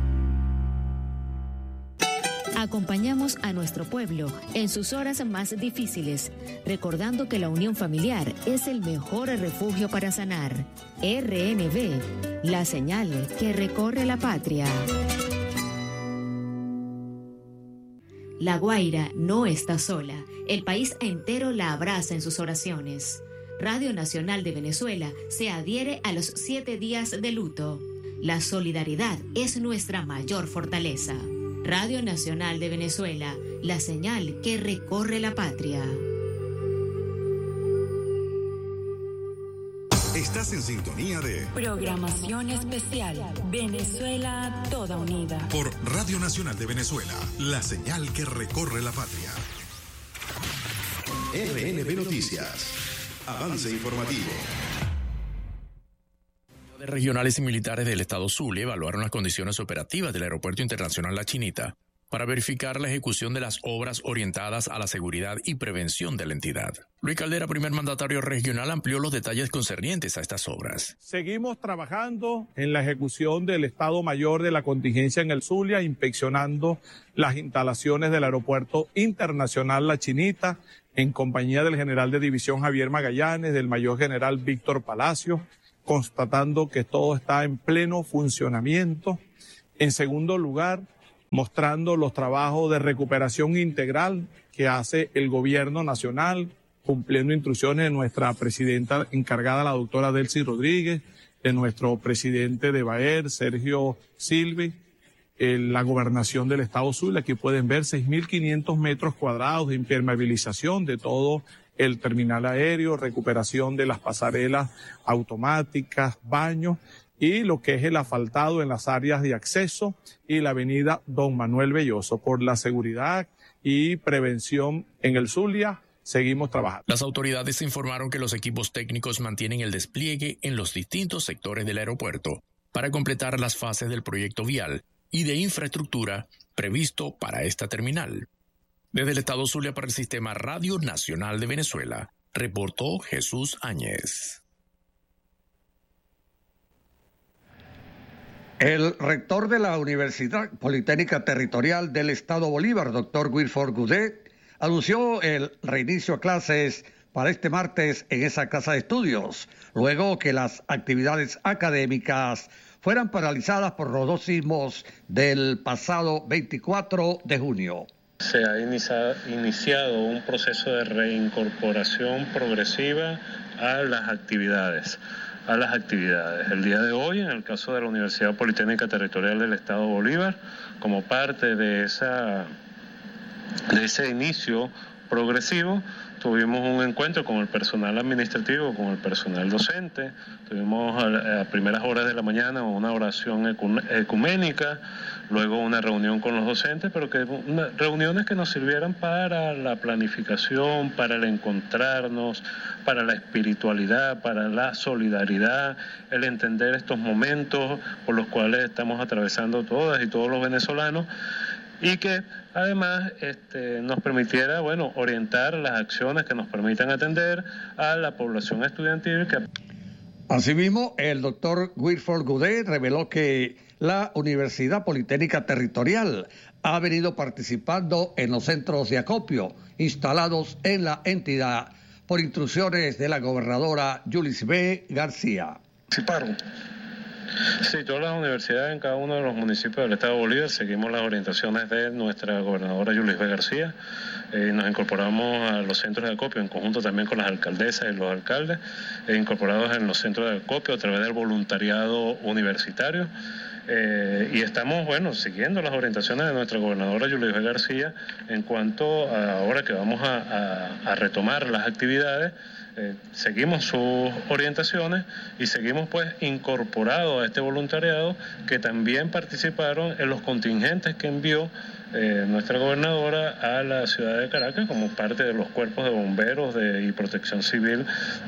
Acompañamos a nuestro pueblo en sus horas más difíciles, recordando que la unión familiar es el mejor refugio para sanar. R N B, la señal que recorre la patria. La Guaira no está sola. El país entero la abraza en sus oraciones. Radio Nacional de Venezuela se adhiere a los siete días de luto. La solidaridad es nuestra mayor fortaleza. Radio Nacional de Venezuela, la señal que recorre la patria. Estás en sintonía de Programación especial Venezuela Toda Unida por Radio Nacional de Venezuela, la señal que recorre la patria. R N B Noticias. Avance informativo. Regionales y militares del estado Zulia evaluaron las condiciones operativas del Aeropuerto Internacional La Chinita para verificar la ejecución de las obras orientadas a la seguridad y prevención de la entidad. Luis Caldera, primer mandatario regional, amplió los detalles concernientes a estas obras. Seguimos trabajando en la ejecución del Estado Mayor de la contingencia en el Zulia, inspeccionando las instalaciones del Aeropuerto Internacional La Chinita, en compañía del general de división Javier Magallanes, del mayor general Víctor Palacio, constatando que todo está en pleno funcionamiento. En segundo lugar, mostrando los trabajos de recuperación integral que hace el gobierno nacional, cumpliendo instrucciones de nuestra presidenta encargada, la doctora Delcy Rodríguez, de nuestro presidente de Baer, Sergio Silvi, eh, la gobernación del estado Zulia. Aquí pueden ver seis mil quinientos metros cuadrados de impermeabilización de todo el terminal aéreo, recuperación de las pasarelas automáticas, baños, y lo que es el asfaltado en las áreas de acceso y la avenida Don Manuel Belloso. Por la seguridad y prevención en el Zulia, seguimos trabajando. Las autoridades informaron que los equipos técnicos mantienen el despliegue en los distintos sectores del aeropuerto para completar las fases del proyecto vial y de infraestructura previsto para esta terminal. Desde el estado Zulia para el Sistema Radio Nacional de Venezuela, reportó Jesús Áñez. El rector de la Universidad Politécnica Territorial del Estado Bolívar, doctor Wilford Goudet, anunció el reinicio a clases para este martes en esa casa de estudios, luego que las actividades académicas fueran paralizadas por los dos sismos del pasado veinticuatro de junio. Se ha iniciado, iniciado un proceso de reincorporación progresiva a las actividades. a las actividades. El día de hoy, en el caso de la Universidad Politécnica Territorial del Estado Bolívar, como parte de esa de ese inicio progresivo, tuvimos un encuentro con el personal administrativo, con el personal docente, tuvimos a, a primeras horas de la mañana una oración ecuménica, luego una reunión con los docentes, pero que una, reuniones que nos sirvieran para la planificación, para el encontrarnos, para la espiritualidad, para la solidaridad, el entender estos momentos por los cuales estamos atravesando todas y todos los venezolanos, y que además este, nos permitiera, bueno, orientar las acciones que nos permitan atender a la población estudiantil. Que... Asimismo, el doctor Wilford Goudet reveló que la Universidad Politécnica Territorial ha venido participando en los centros de acopio instalados en la entidad por instrucciones de la gobernadora Yulis B. García. Participaron. Sí, todas las universidades en cada uno de los municipios del Estado de Bolívar seguimos las orientaciones de nuestra gobernadora Yulis B. García. Eh, nos incorporamos a los centros de acopio en conjunto también con las alcaldesas y los alcaldes, eh, incorporados en los centros de acopio a través del voluntariado universitario. Eh, y estamos, bueno, siguiendo las orientaciones de nuestra gobernadora Yulis B. García en cuanto a ahora que vamos a, a, a retomar las actividades. Eh, seguimos sus orientaciones y seguimos pues incorporados a este voluntariado que también participaron en los contingentes que envió eh, nuestra gobernadora a la ciudad de Caracas como parte de los cuerpos de bomberos de, y protección civil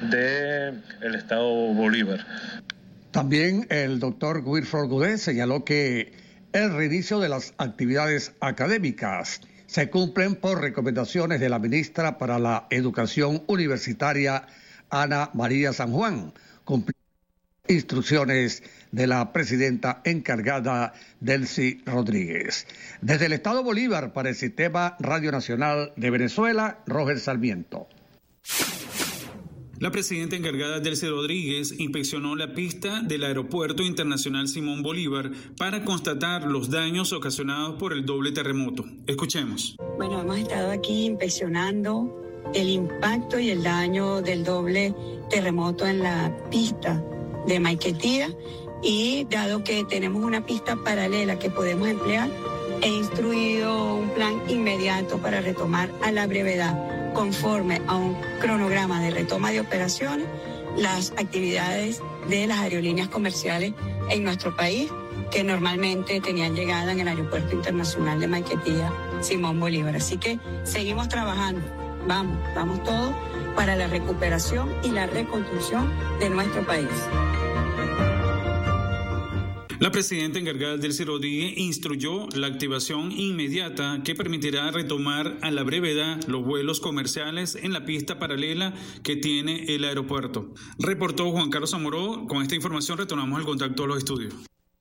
del Estado Bolívar. También el doctor Wilford Goudet señaló que el reinicio de las actividades académicas se cumplen por recomendaciones de la ministra para la Educación Universitaria, Ana María San Juan, cumpliendo instrucciones de la presidenta encargada, Delcy Rodríguez. Desde el Estado Bolívar, para el Sistema Radio Nacional de Venezuela, Roger Sarmiento. La presidenta encargada, Delcy Rodríguez, inspeccionó la pista del Aeropuerto Internacional Simón Bolívar para constatar los daños ocasionados por el doble terremoto. Escuchemos. Bueno, hemos estado aquí inspeccionando el impacto y el daño del doble terremoto en la pista de Maiquetía, y dado que tenemos una pista paralela que podemos emplear, he instruido un plan inmediato para retomar a la brevedad, conforme a un cronograma de retoma de operaciones, las actividades de las aerolíneas comerciales en nuestro país, que normalmente tenían llegada en el Aeropuerto Internacional de Maiquetía, Simón Bolívar. Así que seguimos trabajando, vamos, vamos todos para la recuperación y la reconstrucción de nuestro país. La presidenta encargada Delcy Rodríguez instruyó la activación inmediata que permitirá retomar a la brevedad los vuelos comerciales en la pista paralela que tiene el aeropuerto. Reportó Juan Carlos Zamoró. Con esta información retornamos al contacto a los estudios.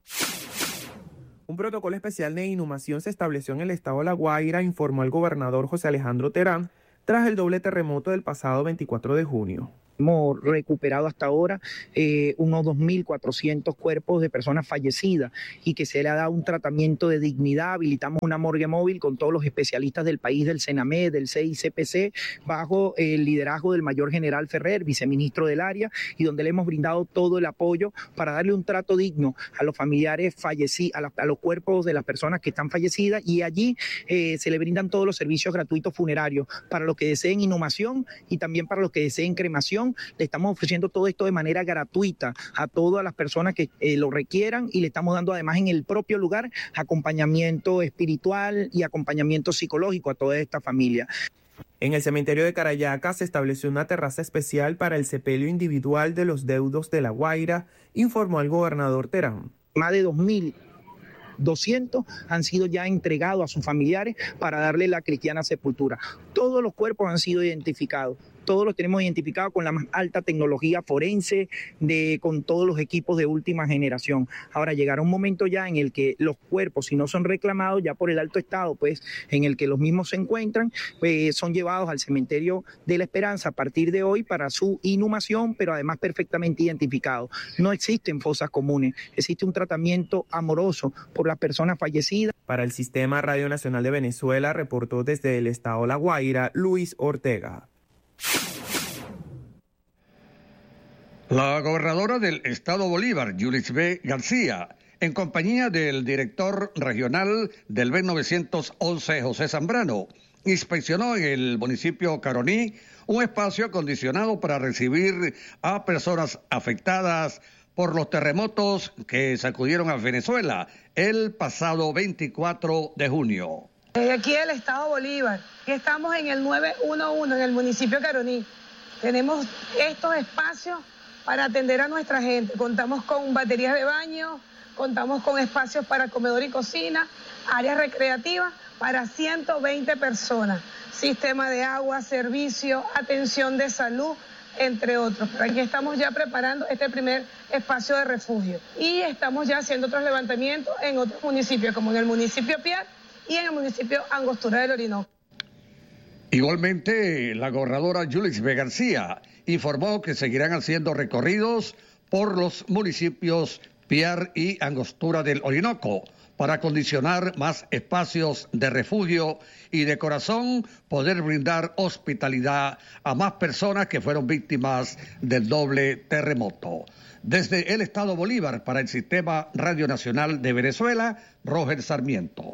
Un protocolo especial de inhumación se estableció en el estado de La Guaira, informó el gobernador José Alejandro Terán, tras el doble terremoto del pasado veinticuatro de junio. Hemos recuperado hasta ahora eh, unos dos mil cuatrocientos cuerpos de personas fallecidas y que se le ha dado un tratamiento de dignidad. Habilitamos una morgue móvil con todos los especialistas del país, del CENAMED, del C I C P C, bajo el liderazgo del mayor general Ferrer, viceministro del área, y donde le hemos brindado todo el apoyo para darle un trato digno a los familiares fallecidos, a, a los cuerpos de las personas que están fallecidas, y allí eh, se le brindan todos los servicios gratuitos funerarios para los que deseen inhumación y también para los que deseen cremación. Le estamos ofreciendo todo esto de manera gratuita a todas las personas que eh, lo requieran, y le estamos dando además en el propio lugar acompañamiento espiritual y acompañamiento psicológico a toda esta familia. En el cementerio de Carayaca se estableció una terraza especial para el sepelio individual de los deudos de La Guaira, informó el gobernador Terán. Más de dos mil doscientos han sido ya entregados a sus familiares para darle la cristiana sepultura. Todos los cuerpos han sido identificados. Todos los tenemos identificados con la más alta tecnología forense, de, con todos los equipos de última generación. Ahora llegará un momento ya en el que los cuerpos, si no son reclamados ya por el alto estado, pues en el que los mismos se encuentran, pues son llevados al cementerio de La Esperanza a partir de hoy para su inhumación, pero además perfectamente identificados. No existen fosas comunes, existe un tratamiento amoroso por las personas fallecidas. Para el Sistema Radio Nacional de Venezuela, reportó desde el estado La Guaira, Luis Ortega. La gobernadora del estado Bolívar, Yulis B. García, en compañía del director regional del B novecientos once, José Zambrano, inspeccionó en el municipio Caroní un espacio acondicionado para recibir a personas afectadas por los terremotos que sacudieron a Venezuela el pasado veinticuatro de junio. Desde aquí del estado Bolívar, estamos en el nueve uno uno, en el municipio Caroní. Tenemos estos espacios para atender a nuestra gente. Contamos con baterías de baño, contamos con espacios para comedor y cocina, áreas recreativas para ciento veinte personas, sistema de agua, servicio, atención de salud, entre otros. Pero aquí estamos ya preparando este primer espacio de refugio y estamos ya haciendo otros levantamientos en otros municipios, como en el municipio Piar y en el municipio Angostura del Orinoco. Igualmente, la gobernadora Yulis B. García informó que seguirán haciendo recorridos por los municipios Piar y Angostura del Orinoco para acondicionar más espacios de refugio y de corazón poder brindar hospitalidad a más personas que fueron víctimas del doble terremoto. Desde el estado Bolívar, para el Sistema Radio Nacional de Venezuela, Roger Sarmiento.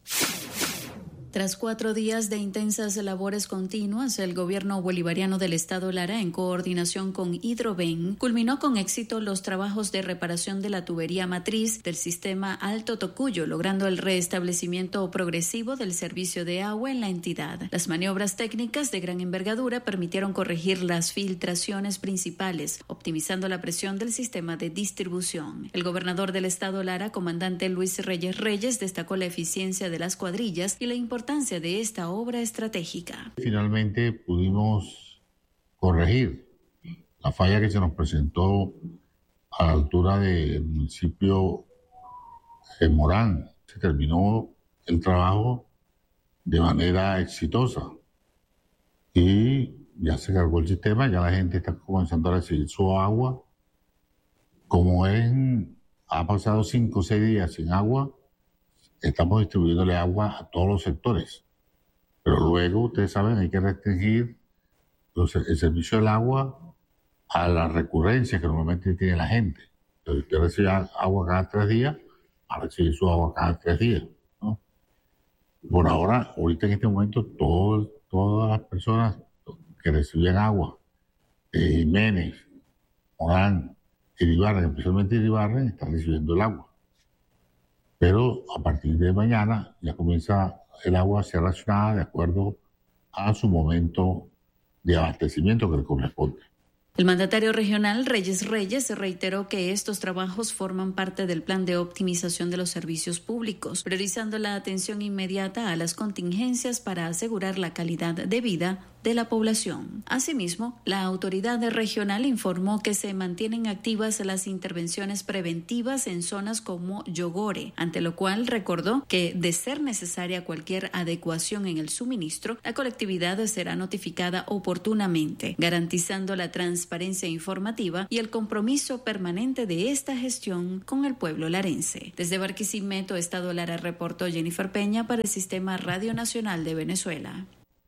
Tras cuatro días de intensas labores continuas, el gobierno bolivariano del estado Lara, en coordinación con Hidroven, culminó con éxito los trabajos de reparación de la tubería matriz del sistema Alto Tocuyo, logrando el restablecimiento progresivo del servicio de agua en la entidad. Las maniobras técnicas de gran envergadura permitieron corregir las filtraciones principales, optimizando la presión del sistema de distribución. El gobernador del estado Lara, comandante Luis Reyes Reyes, destacó la eficiencia de las cuadrillas y la importancia de esta obra estratégica. Finalmente pudimos corregir la falla que se nos presentó a la altura del municipio de Morán. Se terminó el trabajo de manera exitosa y ya se cargó el sistema, ya la gente está comenzando a recibir su agua. Como en, ha pasado cinco o seis días sin agua, estamos distribuyéndole agua a todos los sectores. Pero luego, ustedes saben, hay que restringir los, el servicio del agua a la recurrencia que normalmente tiene la gente. Entonces, usted recibe agua cada tres días, va a recibir su agua cada tres días, ¿no? Por ahora, ahorita en este momento, todo, todas las personas que recibían agua, eh, Jiménez, Morán, Iribarren, especialmente Iribarren, están recibiendo el agua. Pero a partir de mañana ya comienza el agua a ser racionada de acuerdo a su momento de abastecimiento que le corresponde. El mandatario regional Reyes Reyes reiteró que estos trabajos forman parte del plan de optimización de los servicios públicos, priorizando la atención inmediata a las contingencias para asegurar la calidad de vida de la población. Asimismo, la autoridad regional informó que se mantienen activas las intervenciones preventivas en zonas como Yogore, ante lo cual recordó que, de ser necesaria cualquier adecuación en el suministro, la colectividad será notificada oportunamente, garantizando la transparencia informativa y el compromiso permanente de esta gestión con el pueblo larense. Desde Barquisimeto, Estado Lara, reportó Jennifer Peña para el Sistema Radio Nacional de Venezuela.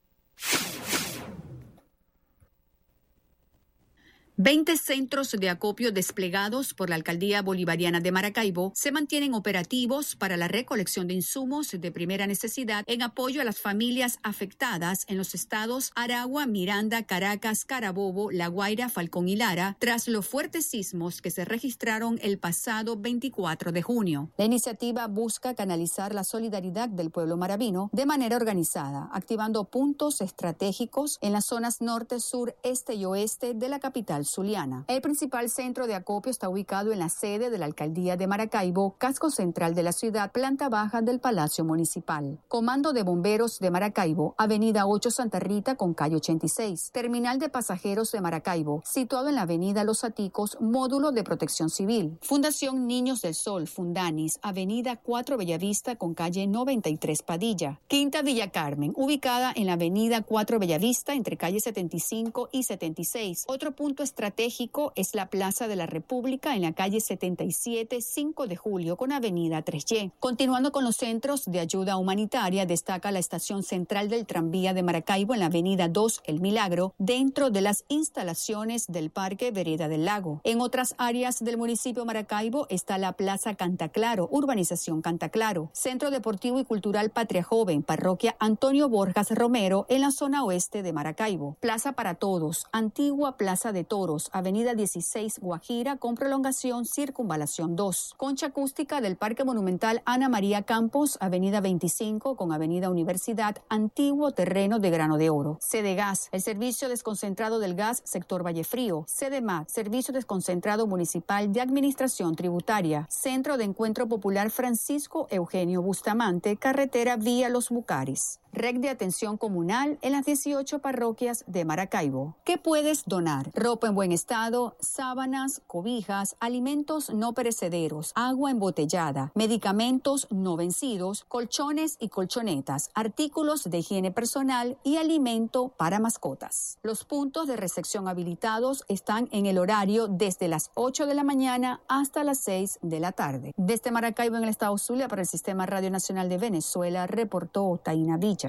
veinte centros de acopio desplegados por la Alcaldía Bolivariana de Maracaibo se mantienen operativos para la recolección de insumos de primera necesidad en apoyo a las familias afectadas en los estados Aragua, Miranda, Caracas, Carabobo, La Guaira, Falcón y Lara, tras los fuertes sismos que se registraron el pasado veinticuatro de junio. La iniciativa busca canalizar la solidaridad del pueblo maravino de manera organizada, activando puntos estratégicos en las zonas norte, sur, este y oeste de la capital zuliana. El principal centro de acopio está ubicado en la sede de la Alcaldía de Maracaibo, casco central de la ciudad, planta baja del Palacio Municipal. Comando de Bomberos de Maracaibo, Avenida ocho Santa Rita con calle ochenta y seis. Terminal de Pasajeros de Maracaibo, situado en la Avenida Los Aticos, módulo de Protección Civil. Fundación Niños del Sol, Fundanis, Avenida cuatro Bellavista con calle noventa y tres Padilla. Quinta Villa Carmen, ubicada en la Avenida cuatro Bellavista entre calle setenta y cinco y setenta y seis. Otro punto estratégico es la Plaza de la República en la calle setenta y siete, cinco de julio con avenida tres Y. Continuando con los centros de ayuda humanitaria, destaca la estación central del tranvía de Maracaibo en la avenida dos El Milagro, dentro de las instalaciones del Parque Vereda del Lago. En otras áreas del municipio Maracaibo está la Plaza Cantaclaro, urbanización Cantaclaro, Centro Deportivo y Cultural Patria Joven, parroquia Antonio Borjas Romero en la zona oeste de Maracaibo. Plaza para Todos, antigua Plaza de Toros, avenida dieciséis Guajira con prolongación Circunvalación dos. Concha acústica del Parque Monumental Ana María Campos, avenida veinticinco con avenida Universidad, antiguo terreno de Grano de Oro. Cedegas, el servicio desconcentrado del gas, sector Vallefrío. Cedemar, servicio desconcentrado municipal de administración tributaria. Centro de Encuentro Popular Francisco Eugenio Bustamante, carretera vía Los Bucares. Red de atención comunal en las dieciocho parroquias de Maracaibo. ¿Qué puedes donar? Ropa en buen estado, sábanas, cobijas, alimentos no perecederos, agua embotellada, medicamentos no vencidos, colchones y colchonetas, artículos de higiene personal y alimento para mascotas. Los puntos de recepción habilitados están en el horario desde las ocho de la mañana hasta las seis de la tarde. Desde Maracaibo, en el estado Zulia, para el Sistema Radio Nacional de Venezuela, reportó Taina Villa.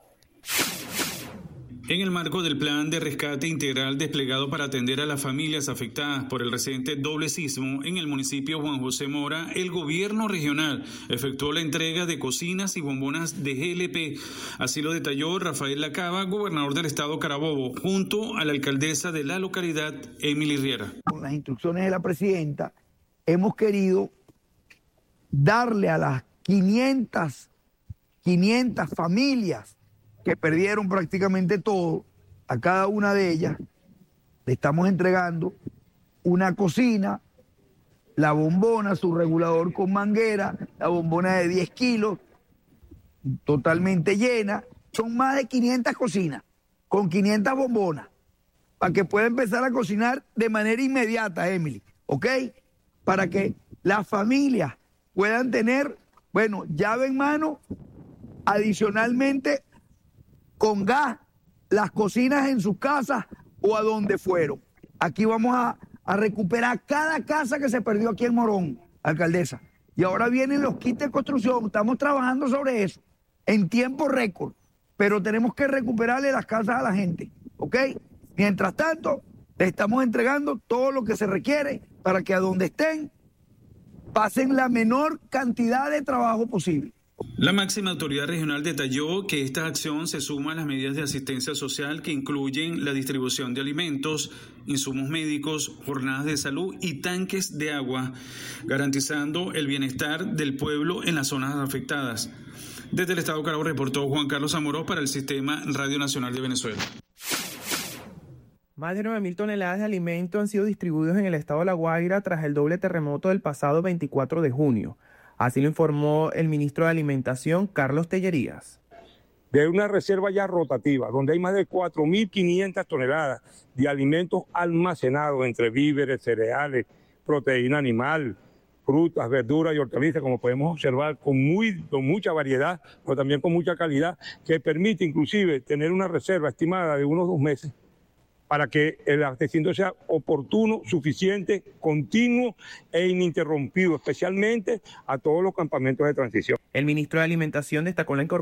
En el marco del plan de rescate integral desplegado para atender a las familias afectadas por el reciente doble sismo en el municipio Juan José Mora, el gobierno regional efectuó la entrega de cocinas y bombonas de G L P. Así lo detalló Rafael Lacaba, gobernador del estado Carabobo, junto a la alcaldesa de la localidad, Emily Riera. Con las instrucciones de la presidenta, hemos querido darle a las quinientas familias que perdieron prácticamente todo, a cada una de ellas le estamos entregando una cocina, la bombona, su regulador con manguera, la bombona de diez kilos, totalmente llena. Son más de quinientas cocinas, con quinientas bombonas, para que pueda empezar a cocinar de manera inmediata, Emily, ¿ok? Para que las familias puedan tener, bueno, llave en mano, adicionalmente con gas, las cocinas en sus casas o a donde fueron. Aquí vamos a, a recuperar cada casa que se perdió aquí en Morón, alcaldesa. Y ahora vienen los kits de construcción, estamos trabajando sobre eso en tiempo récord, pero tenemos que recuperarle las casas a la gente, ¿ok? Mientras tanto, le estamos entregando todo lo que se requiere para que a donde estén pasen la menor cantidad de trabajo posible. La máxima autoridad regional detalló que esta acción se suma a las medidas de asistencia social que incluyen la distribución de alimentos, insumos médicos, jornadas de salud y tanques de agua, garantizando el bienestar del pueblo en las zonas afectadas. Desde el estado Carabobo reportó Juan Carlos Amorós para el Sistema Radio Nacional de Venezuela. Más de nueve mil toneladas de alimentos han sido distribuidos en el estado de La Guaira tras el doble terremoto del pasado veinticuatro de junio. Así lo informó el ministro de Alimentación, Carlos Tellerías. De una reserva ya rotativa, donde hay más de cuatro mil quinientas toneladas de alimentos almacenados entre víveres, cereales, proteína animal, frutas, verduras y hortalizas, como podemos observar, con, muy, con mucha variedad, pero también con mucha calidad, que permite inclusive tener una reserva estimada de unos dos meses para que el abastecimiento sea oportuno, suficiente, continuo e ininterrumpido, especialmente a todos los campamentos de transición. El ministro de Alimentación destacó la incorporación